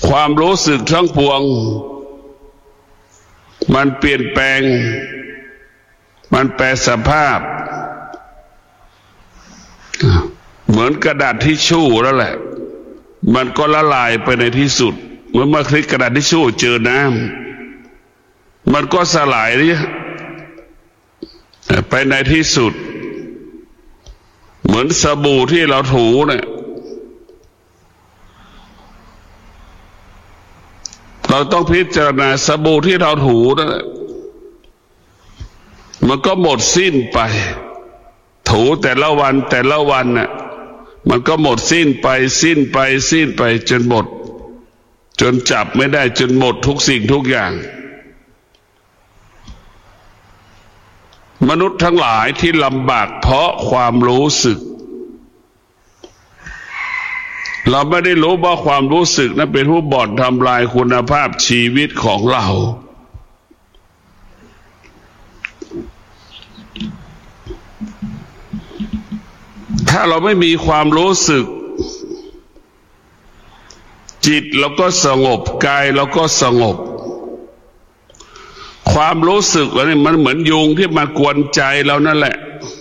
ความรู้สึกทั้งปวงมันเปลี่ยนแปลงมันแปรสภาพเหมือนกระดาษทิชชู่แล้วแหละมันก็ละลายไปในที่สุดเมื่อคลิกกระดาษทิชชู่เจอน้ำมันก็สลายไปในที่สุดเหมือนสบู่ที่เราถูเนี่ยเราต้องพิจารณาสบู่ที่เราถูนั่นแหละมันก็หมดสิ้นไปถูแต่ละวันน่ะมันก็หมดสิ้นไปจนหมดจนจับไม่ได้จนหมดทุกสิ่งทุกอย่างมนุษย์ทั้งหลายที่ลำบากเพราะความรู้สึกเราไม่ได้รู้ว่าความรู้สึกนั้นเป็นผู้บ่อนทำลายคุณภาพชีวิตของเราถ้าเราไม่มีความรู้สึกจิตเราก็สงบกายเราก็สงบความรู้สึกนี่มันเหมือนยุงที่มากวนใจเรานั่นแหละ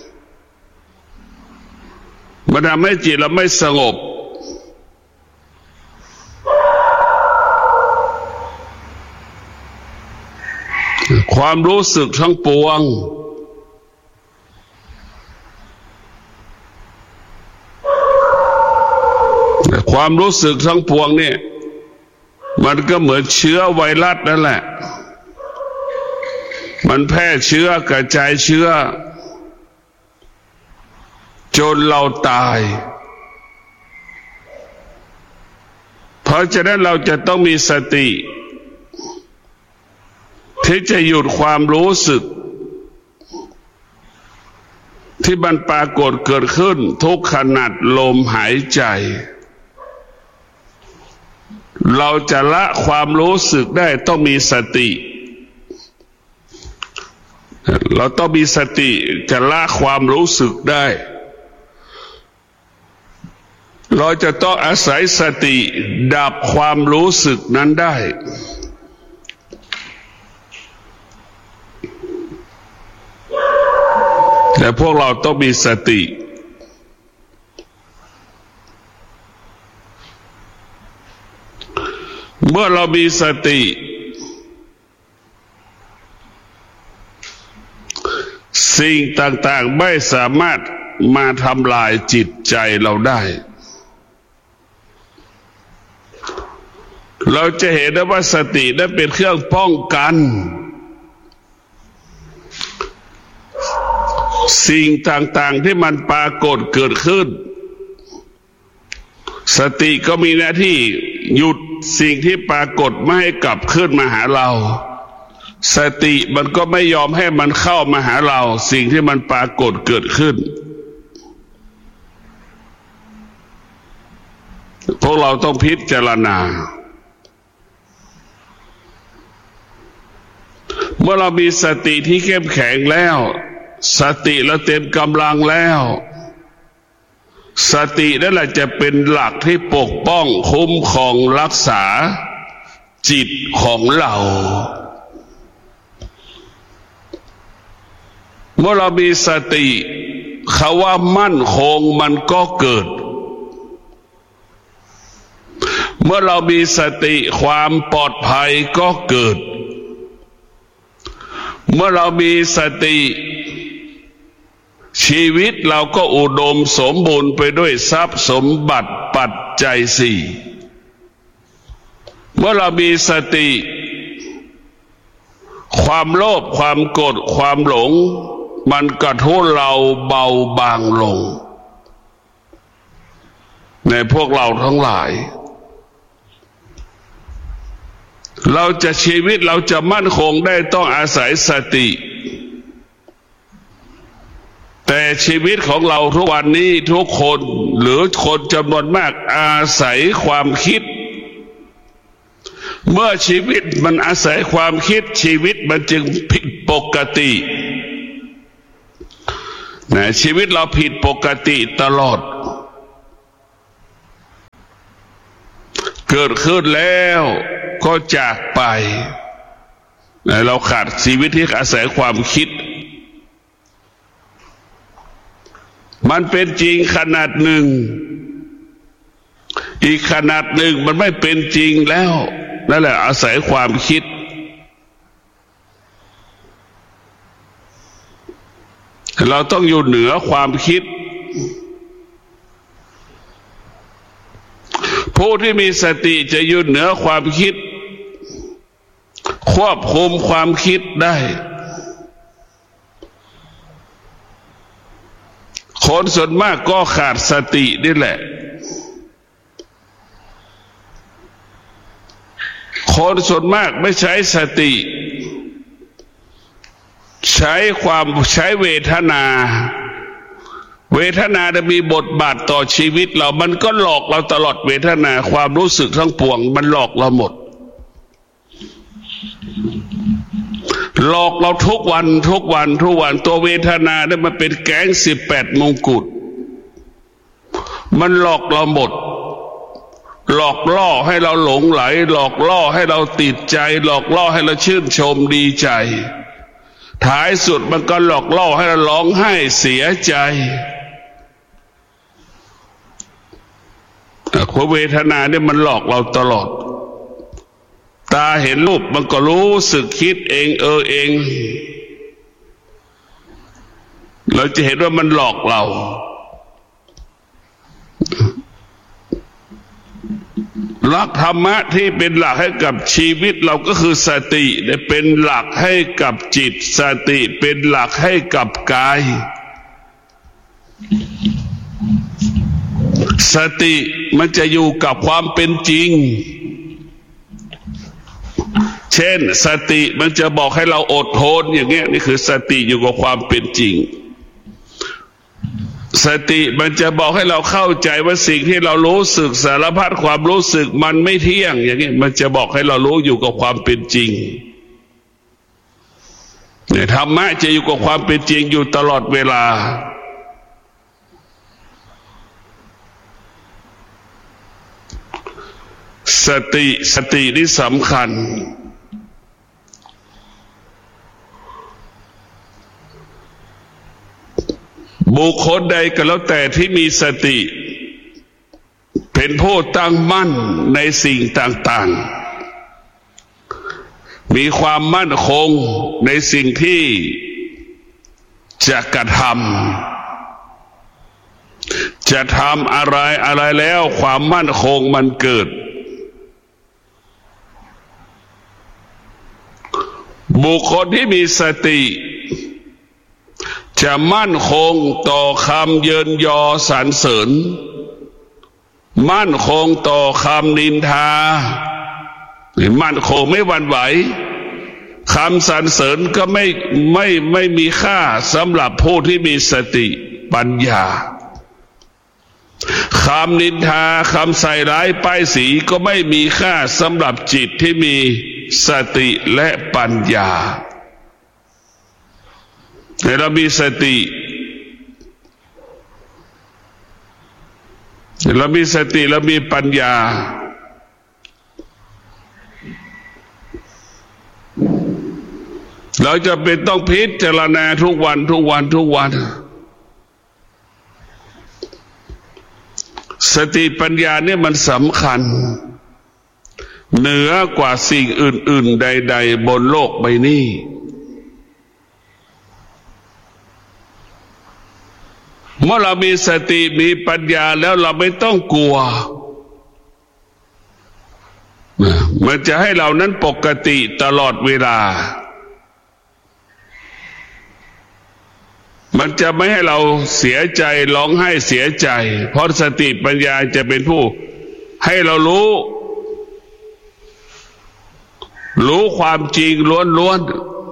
มันทำให้จิตเราไม่สงบความรู้สึกทั้งปวงความรู้สึกทั้งปวงเนี่ยมันก็เหมือนเชื้อไวรัสนั่นแหละมันแพร่เชื้อกระจายเชื้อจนเราตายเพราะฉะนั้นเราจะต้องมีสติที่จะหยุดความรู้สึกที่มันปรากฏเกิดขึ้นทุกขณะลมหายใจเราจะละความรู้สึกได้ต้องมีสติเราต้องมีสติจะละความรู้สึกได้เราจะต้องอาศัยสติดับความรู้สึกนั้นได้แต่พวกเราต้องมีสติเมื่อเรามีสติสิ่งต่างๆไม่สามารถมาทำลายจิตใจเราได้เราจะเห็นได้ว่าสตินั้นเป็นเครื่องป้องกันสิ่งต่างๆที่มันปรากฏเกิดขึ้นสติก็มีหน้าที่หยุดสิ่งที่ปรากฏไม่ให้กลับขึ้นมาหาเราสติมันก็ไม่ยอมให้มันเข้ามาหาเราสิ่งที่มันปรากฏเกิดขึ้นพวกเราต้องพิจารณาเมื่อเรามีสติที่เข้มแข็งแล้วสติเราเต็มกำลังแล้วสตินั่นแหละจะเป็นหลักที่ปกป้องคุ้มครองรักษาจิตของเราเมื่อเรามีสติคำว่ามั่นคงมันก็เกิดเมื่อเรามีสติความปลอดภัยก็เกิดเมื่อเรามีสติชีวิตเราก็อุดมสมบูรณ์ไปด้วยทรัพย์สมบัติปัจจัยสี่เมื่อเรามีสติความโลภความโกรธความหลงมันกระทุเราเบาบางลงในพวกเราทั้งหลายเราจะชีวิตเราจะมั่นคงได้ต้องอาศัยสติแต่ชีวิตของเราทุกวันนี้ทุกคนหรือคนจำนวนมากอาศัยความคิดเมื่อชีวิตมันอาศัยความคิดชีวิตมันจึงผิดปกตินะชีวิตเราผิดปกติตลอดเเกิดขึ้นแล้วก็จากไปเราขาดชีวิตที่อาศัยความคิดมันเป็นจริงขนาดหนึ่งอีกขนาดหนึ่งมันไม่เป็นจริงแล้วนั่นแหละอาศัยความคิดเราต้องอยู่เหนือความคิดผู้ที่มีสติจะอยู่เหนือความคิดควบคุมความคิดได้คนส่วนมากก็ขาดสตินี่แหละคนส่วนมากไม่ใช้สติใช้เวทนาจะมีบทบาทต่อชีวิตเรามันก็หลอกเราตลอดเวทนาความรู้สึกทั้งปวงมันหลอกเราหมดหลอกเราทุกวันตัวเวทนาเนี่ยมันเป็นแก๊ง18 มงกุฎมันหลอกเราหมดหลอกล่อให้เราหลงไหลหลอกล่อให้เราติดใจหลอกล่อให้เราชื่นชมดีใจท้ายสุดมันก็หลอกล่อให้เราร้องไห้เสียใจความเวทนาเนี่ยมันหลอกเราตลอดตาเห็นรูปมันก็รู้สึกคิดเองเองเราจะเห็นว่ามันหลอกเราหลักธรรมะที่เป็นหลักให้กับชีวิตเราก็คือสติได้เป็นหลักให้กับจิตสติเป็นหลักให้กับกายสติมันจะอยู่กับความเป็นจริงเช่นสติมันจะบอกให้เราอดทนอย่างเงี้ยนี่คือสติอยู่กับความเป็นจริงสติมันจะบอกให้เราเข้าใจว่าสิ่งที่เรารู้สึกสารพัดความรู้สึกมันไม่เที่ยงอย่างนี้มันจะบอกให้เรารู้อยู่กับความเป็นจริงเนี่ยธรรมะจะอยู่กับความเป็นจริงอยู่ตลอดเวลาสตินี่สำคัญบุคคลใดก็แล้วแต่ที่มีสติเป็นผู้ตั้งมั่นในสิ่งต่างๆมีความมั่นคงในสิ่งที่จะกระทำอะไรแล้วความมั่นคงมันเกิดบุคคลที่มีสติจะมั่นคงต่อคำเยินยอสรรเสริญมั่นคงต่อคำนินทามั่นคงไม่หวั่นไหวคำสรรเสริญก็ไม่มีค่าสำหรับผู้ที่มีสติปัญญาคำนินทาคำใส่ร้ายป้ายสีก็ไม่มีค่าสำหรับจิตที่มีสติและปัญญาเรามีสติเรามีปัญญาเราจะเป็นต้องพิจารณาทุกวันสติปัญญาเนี่ยมันสำคัญเหนือกว่าสิ่งอื่นๆใดๆบนโลกใบนี้เมื่อเรามีสติมีปัญญาแล้วเราไม่ต้องกลัวมันจะให้เรานั้นปกติตลอดเวลามันจะไม่ให้เราเสียใจร้องไห้เสียใจเพราะสติปัญญาจะเป็นผู้ให้เรารู้ความจริงล้วน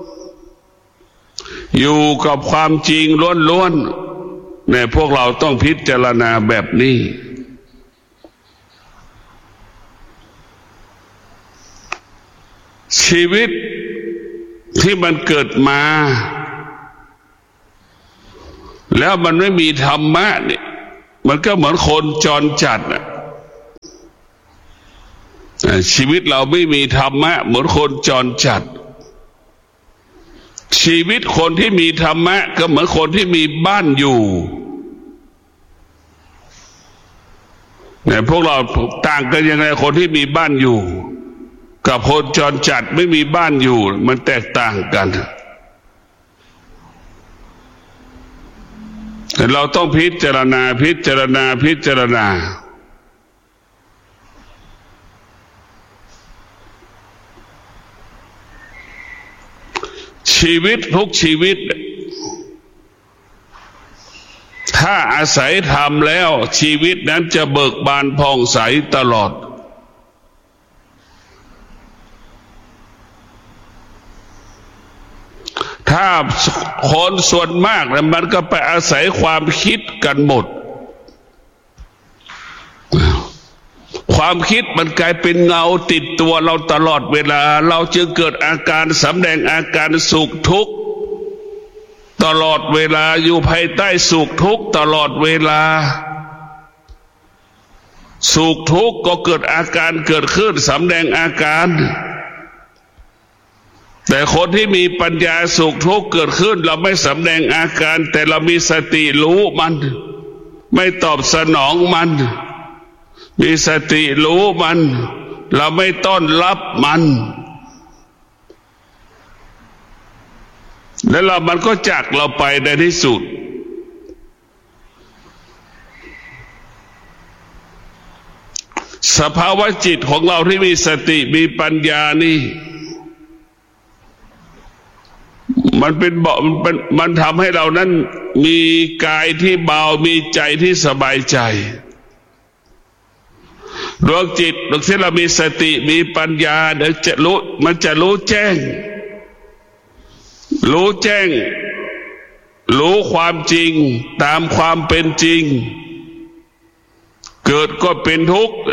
ๆอยู่กับความจริงล้วนๆเนี่ยพวกเราต้องพิจารณาแบบนี้ชีวิตที่มันเกิดมาแล้วมันไม่มีธรรมะเนี่ยมันก็เหมือนคนจรจัดชีวิตเราไม่มีธรรมะเหมือนคนจรจัดชีวิตคนที่มีธรรมะก็เหมือนคนที่มีบ้านอยู่พวกเราต่างกันยังไงคนที่มีบ้านอยู่กับคนจรจัดไม่มีบ้านอยู่มันแตกต่างกันแต่เราต้องพิจารณาชีวิตทุกชีวิตถ้าอาศัยธรรมแล้วชีวิตนั้นจะเบิกบานผ่องใสตลอดถ้าคนส่วนมากนะมันก็ไปอาศัยความคิดกันหมดความคิดมันกลายเป็นเงาติดตัวเราตลอดเวลาเราจึงเกิดอาการสำแดงอาการสุขทุกข์ตลอดเวลาอยู่ภายใต้สุขทุกข์ตลอดเวลาสุขทุกข์ก็เกิดอาการเกิดขึ้นสำแดงอาการแต่คนที่มีปัญญาสุขทุกข์เกิดขึ้นเราไม่สำแดงอาการแต่เรามีสติรู้มันไม่ตอบสนองมันมีสติรู้มันเราไม่ต้อนรับมันแล้วมันก็จากเราไปในที่สุดสภาวะจิตของเราที่มีสติมีปัญญานี่มันทำให้เรานั้นมีกายที่เบามีใจที่สบายใจดวงจิตดวงที่เรามีสติมีปัญญาเดี๋ยวจะรู้มันจะรู้แจ้งรู้ความจริงตามความเป็นจริงเกิดก็เป็นทุกข์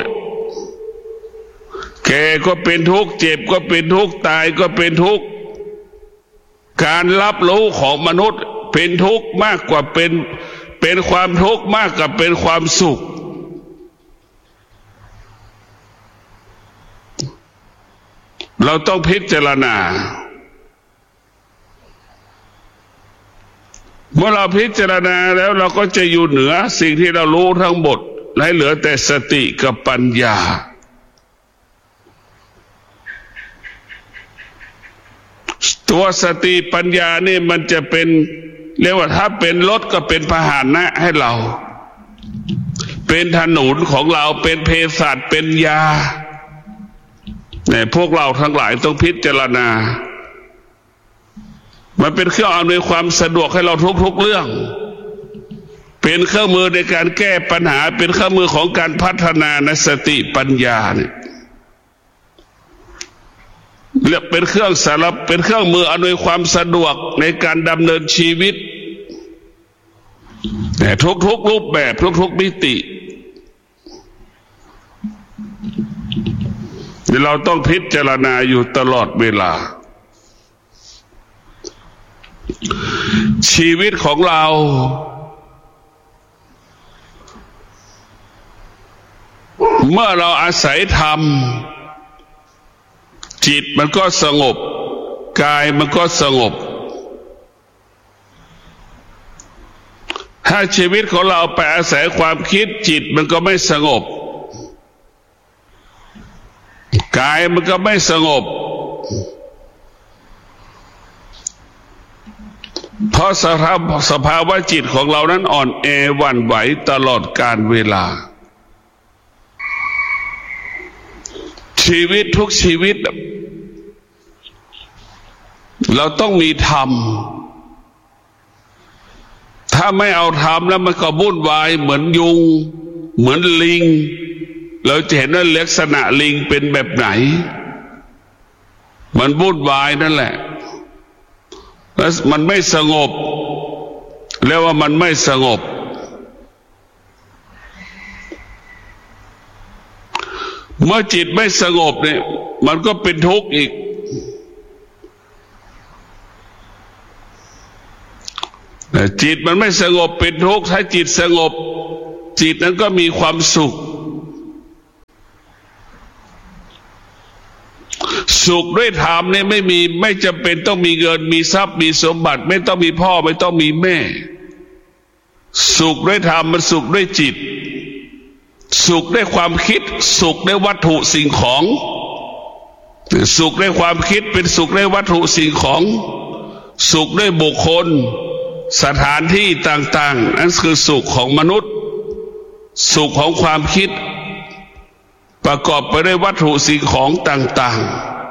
แก่ก็เป็นทุกข์เจ็บก็เป็นทุกข์ตายก็เป็นทุกข์การรับรู้ของมนุษย์เป็นทุกข์มากกว่าเป็นความทุกข์มากกว่าเป็นความสุขเราต้องพิจารณาเมื่อเราพิจารณาแล้วเราก็จะอยู่เหนือสิ่งที่เรารู้ทั้งหมดและเหลือแต่สติกับปัญญาตัวสติปัญญานี่มันจะเป็นเรียกว่าถ้าเป็นรถก็เป็นพาหนะให้เราเป็นถนนของเราเป็นเภสัชเป็นยาเนี่ยพวกเราทั้งหลายต้องพิจารณามันเป็นเครื่องอำนวยความสะดวกให้เราทุกเรื่องเป็นเครื่องมือในการแก้ปัญหาเป็นเครื่องมือของการพัฒนาในสติปัญญาเนี่ยเรียกเป็นเครื่องสารเป็นเครื่องมืออำนวยความสะดวกในการดำเนินชีวิตแต่ทุกรูปแบบทุกมิติเราต้องพิจารณาอยู่ตลอดเวลาชีวิตของเราเมื่อเราอาศัยธรรมจิตมันก็สงบกายมันก็สงบถ้าชีวิตของเราไปอาศัยความคิดจิตมันก็ไม่สงบกายมันก็ไม่สงบเพราะสภาวะจิตของเรานั้นอ่อนแอหวั่นไหวตลอดกาลเวลาชีวิตทุกชีวิตเราต้องมีธรรมถ้าไม่เอาธรรมแล้วมันก็วุ่นวายเหมือนยุงเหมือนลิงเราจะเห็นว่าลักษณะลิงเป็นแบบไหนมันวุ่นวายนั่นแหละแล้วมันไม่สงบแล้วว่ามันไม่สงบเมื่อจิตไม่สงบเนี่ยมันก็เป็นทุกข์อีกแต่จิตมันไม่สงบเป็นทุกข์ถ้าจิตสงบจิตนั้นก็มีความสุขสุขด้วยธรรมเนี่ยไม่จำเป็นต้องมีเงินมีทรัพย์มีสมบัติไม่ต้องมีพ่อไม่ต้องมีแม่สุขด้วยธรรมมันสุขด้วยจิตสุขด้วยความคิดสุขด้วยวัตถุสิ่งของสุขด้วยความคิดเป็นสุขด้วยวัตถุสิ่งของสุขด้วยบุคคลสถานที่ต่างๆนั่นคือสุขของมนุษย์สุขของความคิดประกอบไปด้วยวัตถุสิ่งของต่าง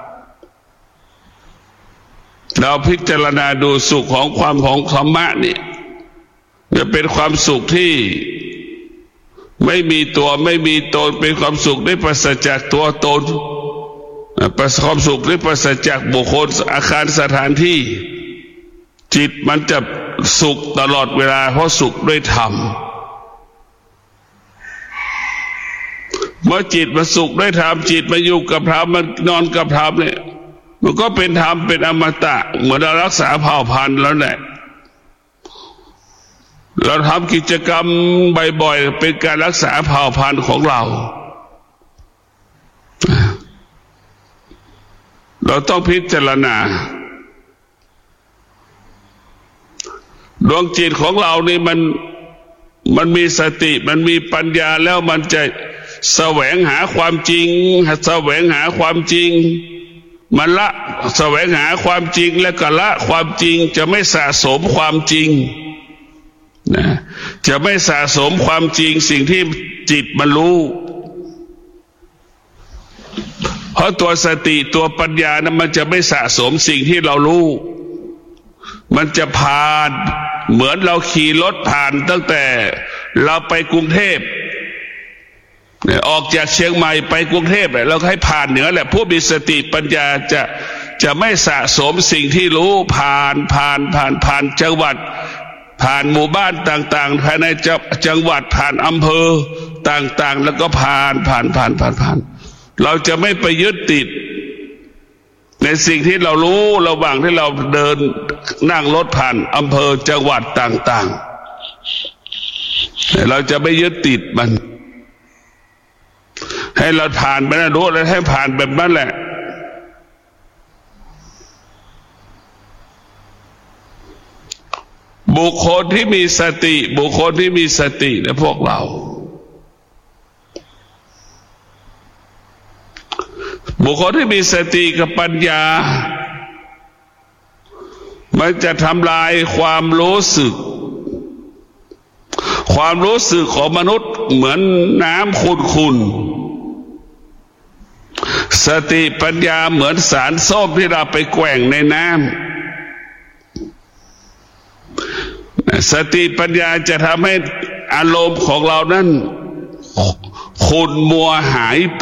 ๆเราพิจารณาดูสุขของความของธรรมะเนี่ยจะเป็นความสุขที่ไม่มีตัวไม่มีตนเป็นความสุขได้ปราศจากตัวตนความสุขได้ปราศจากบุคคลอาคารสถานที่จิตมันจะสุขตลอดเวลาเพราะสุขด้วยธรรมเมื่อจิตมันสุขด้วยธรรมจิตมันอยู่กับธรรมมันนอนกับธรรมเนี่ยมันก็เป็นธรรมเป็นอมตะเหมือนเรารักษาเผ่าพันธุ์แล้วแหละเราทำกิจกรรมบ่อยๆเป็นการรักษาเผ่าพันธุ์ของเราต้องพิจารณาดวงจิตของเรานี่มันมีสติมันมีปัญญาแล้วมันจะแสวงหาความจริงแสวงหาความจริงมันละแสวงหาความจริงแล้วก็ละความจริงจะไม่สะสมความจริงนะจะไม่สะสมความจริงสิ่งที่จิตมันรู้เพราะตัวสติตัวปัญญานั้นมันจะไม่สะสมสิ่งที่เรารู้มันจะผ่านเหมือนเราขี่รถผ่านตั้งแต่เราไปกรุงเทพออกจากเชียงใหม่ไปกรุงเทพเราให้ผ่านเหนือแหละผู้มีสติปัญญาจะไม่สะสมสิ่งที่รู้ผ่านจังหวัดผ่านหมู่บ้านต่างๆภายในจังหวัดผ่านอำเภอต่างๆแล้วก็ผ่านเราจะไม่ไปยึดติดในสิ่งที่เรารู้ระหว่างที่เราเดินนั่งรถผ่านอำเภอจังหวัดต่างๆเราจะไม่ยึดติดมันให้เราผ่านไปนะรู้แล้วให้ผ่านแบบนั้นแหละบุคคลที่มีสติบุคคลที่มีสตินะพวกเราบุคคลที่มีสติกับปัญญามันจะทำลายความรู้สึกของมนุษย์เหมือนน้ำขุ่นๆสติปัญญาเหมือนสารส้มที่เราไปแกว่งในน้ำสติปัญญาจะทำให้อารมณ์ของเรานั้นขุ่นมัวหายไป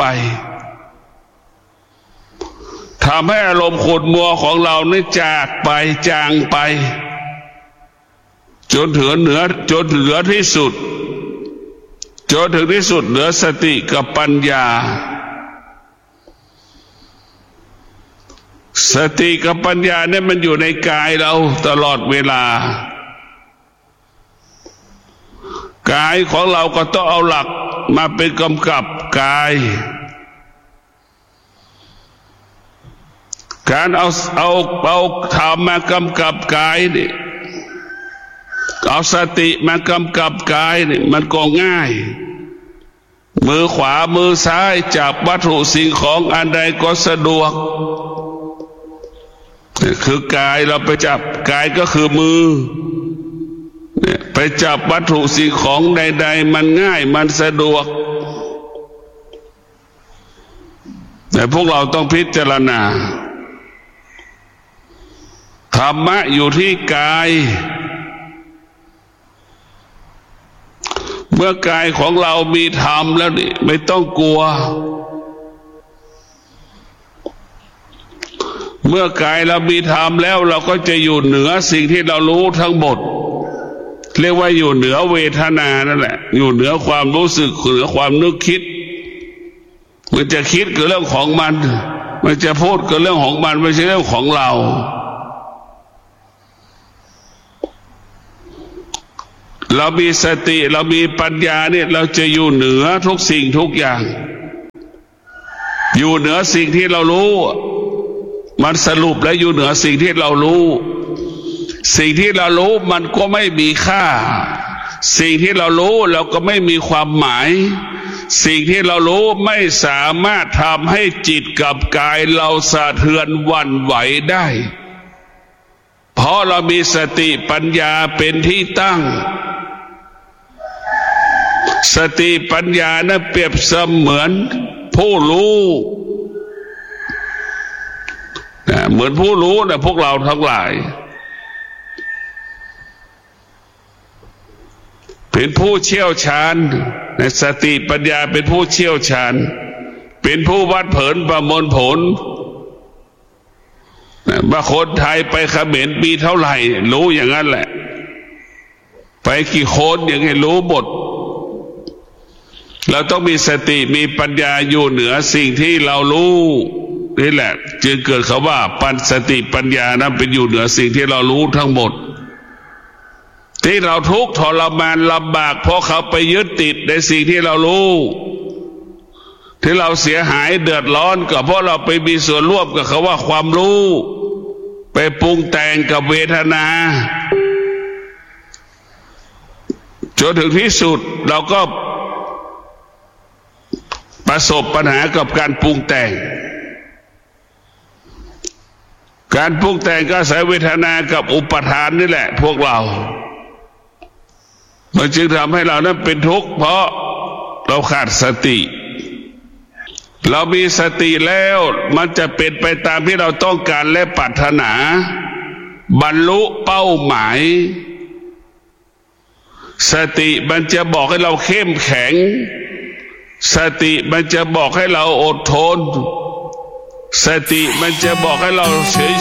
ทำให้อารมณ์ขุ่นมัวของเรานี่จากไปจางไปจนถึงเหนือที่สุดจนถึงที่สุดเหลือสติกับปัญญาสติกับปัญญาเนี่ยมันอยู่ในกายเราตลอดเวลากายของเราก็ต้องเอาหลักมาเป็นกำกับกายการเอาธรรมมากำกับกายนี่เอาสติมากำกับกายนี่มันก็ง่ายมือขวามือซ้ายจับวัตถุสิ่งของอันใดก็สะดวกคือกายเราไปจับกายก็คือมือไปจับวัตถุสิ่งของใดๆมันง่ายมันสะดวกแต่พวกเราต้องพิจารณาธรรมะอยู่ที่กายเมื่อกายของเรามีธรรมแล้วนี่ไม่ต้องกลัวเมื่อกายเรามีธรรมแล้วเราก็จะอยู่เหนือสิ่งที่เรารู้ทั้งหมดเรียกว่าอยู่เหนือเวทนานั่นแหละอยู่เหนือความรู้สึกเหนือความนึกคิดมันจะคิดก็เรื่องของมันจะพูดก็เรื่องของมันไม่ใช่เรื่องของเราเรามีสติเรามีปัญญาเนี่ยเราจะอยู่เหนือทุกสิ่งทุกอย่างอยู่เหนือสิ่งที่เรารู้มันสรุปแล้วอยู่เหนือสิ่งที่เรารู้สิ่งที่เรารู้มันก็ไม่มีค่าสิ่งที่เรารู้เราก็ไม่มีความหมายสิ่งที่เรารู้ไม่สามารถทำให้จิตกับกายเราสะเทือนหวั่นไหวได้เพราะเรามีสติปัญญาเป็นที่ตั้งสติปัญญานั้นเปรียบเสมือนผู้รู้เหมือนผู้รู้นะพวกเราทั้งหลายเป็นผู้เชี่ยวชาญในสติปัญญาเป็นผู้เชี่ยวชาญเป็นผู้วัดผลประมวลผลว่าคนไทยไปเขมรปีเท่าไหร่รู้อย่างนั้นแหละไปกี่คนอย่างให้รู้หมดเราต้องมีสติมีปัญญาอยู่เหนือสิ่งที่เรารู้นี่แหละจึงเกิดคำว่าปัญสติปัญญานั้นเป็นอยู่เหนือสิ่งที่เรารู้ทั้งหมดที่เราทุกข์ทรมานลำบากเพราะเขาไปยึดติดในสิ่งที่เรารู้ที่เราเสียหายเดือดร้อนก็เพราะเราไปมีส่วนร่วมกับเขาว่าความรู้ไปปรุงแต่งกับเวทนาจนถึงที่สุดเราก็ประสบปัญหากับการปรุงแต่งการปรุงแต่งก็อาศัยเวทนากับอุปทานนี่แหละพวกเรามันจึงทำให้เรานั้นเป็นทุกข์เพราะเราขาดสติเรามีสติแล้วมันจะเป็นไปตามที่เราต้องการและปรารถนาบรรลุเป้าหมายสติมันจะบอกให้เราเข้มแข็งสติมันจะบอกให้เราอดทนสติมันจะบอกให้เราเฉย